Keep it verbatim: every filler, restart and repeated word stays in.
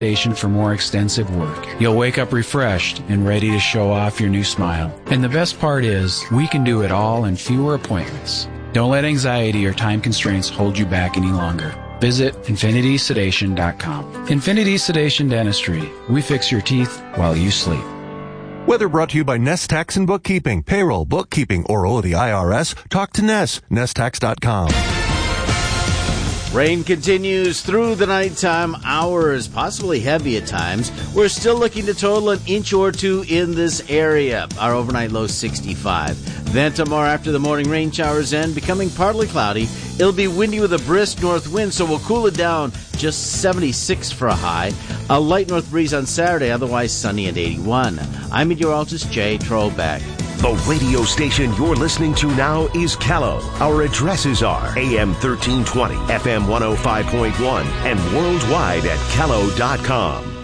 Station for more extensive work. You'll wake up refreshed and ready to show off your new smile. And the best part is, we can do it all in fewer appointments. Don't let anxiety or time constraints hold you back any longer. Visit infinity sedation dot com. Infinity Sedation Dentistry. We fix your teeth while you sleep. Weather brought to you by Nest Tax and Bookkeeping. Payroll, bookkeeping, or owe the I R S? Talk to Nest. nest tax dot com. Rain continues through the nighttime hours, possibly heavy at times. We're still looking to total an inch or two in this area. Our overnight low sixty-five. Then tomorrow after the morning rain showers end, becoming partly cloudy. It'll be windy with a brisk north wind, so we'll cool it down just seventy-six for a high. A light north breeze on Saturday, otherwise sunny at eighty-one. I'm meteorologist Jay Trollbeck. The radio station you're listening to now is Callow. Our addresses are A M thirteen twenty, F M one oh five point one, and worldwide at callow dot com.